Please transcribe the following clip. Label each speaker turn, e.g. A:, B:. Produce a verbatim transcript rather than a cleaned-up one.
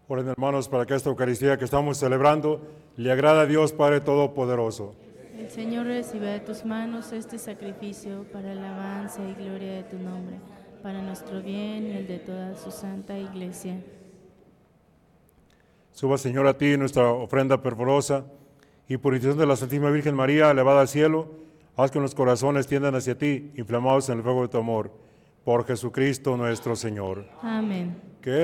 A: Oren, hermanos, para que esta Eucaristía que estamos celebrando le agrade a Dios Padre Todopoderoso.
B: El Señor reciba de tus manos este sacrificio para alabanza y gloria de tu nombre, para nuestro bien y el de toda su santa Iglesia.
A: Suba, Señor, a ti nuestra ofrenda fervorosa y por intercesión de la Santísima Virgen María, elevada al cielo, haz que los corazones tiendan hacia ti, inflamados en el fuego de tu amor. Por Jesucristo nuestro Señor.
B: Amén.
A: Que